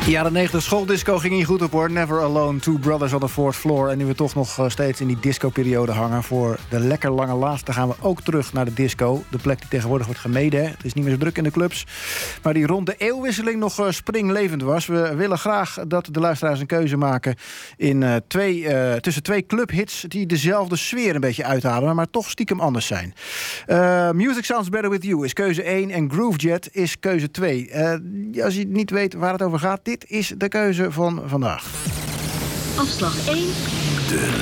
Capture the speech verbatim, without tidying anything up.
Jaren negentig schooldisco ging hier goed op hoor. Never Alone, Two Brothers on the Fourth Floor. En nu we toch nog steeds in die disco-periode hangen... voor de lekker lange laatste gaan we ook terug naar de disco. De plek die tegenwoordig wordt gemeden. Hè. Het is niet meer zo druk in de clubs. Maar die rond de eeuwwisseling nog springlevend was. We willen graag dat de luisteraars een keuze maken... In, uh, twee, uh, tussen twee clubhits die dezelfde sfeer een beetje uithalen... maar toch stiekem anders zijn. Uh, Music Sounds Better With You is keuze één... en Groove Jet is keuze twee. Uh, als je niet weet waar het over gaat... dit is de keuze van vandaag. Afslag één. De